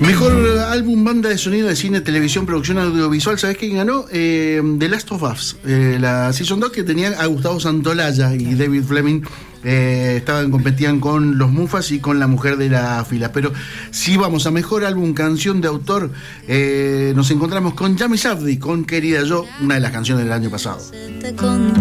Mejor álbum, banda de sonido de cine, televisión, producción audiovisual. ¿Sabés quién ganó? The Last of Us, la Season 2, que tenían a Gustavo Santolaya y David Fleming. Competían con Los Mufas y con La Mujer de la Fila. Pero si vamos a mejor álbum, canción de autor, nos encontramos con Yami Safdie, con Querida Yo, una de las canciones del año pasado.